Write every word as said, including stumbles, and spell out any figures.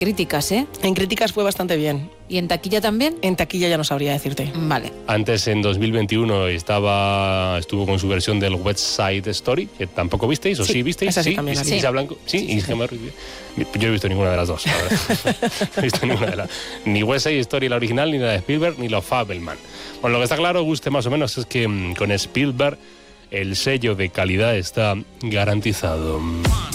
Críticas, ¿eh? En críticas fue bastante bien. ¿Y en taquilla también? En taquilla ya no sabría decirte. Vale. Antes, en dos mil veintiuno, estaba, estuvo con su versión del West Side Story, que tampoco visteis, ¿o sí, sí visteis? Esa sí, sí también. ¿Y Sí. Isa Blanco? Sí, sí, y sí. Yo he visto ninguna de las dos, la verdad. No he visto ninguna de las... Ni West Side Story, la original, ni la de Spielberg, ni la Fabelman. Bueno, lo que está claro, guste más o menos, es que mmm, con Spielberg el sello de calidad está garantizado.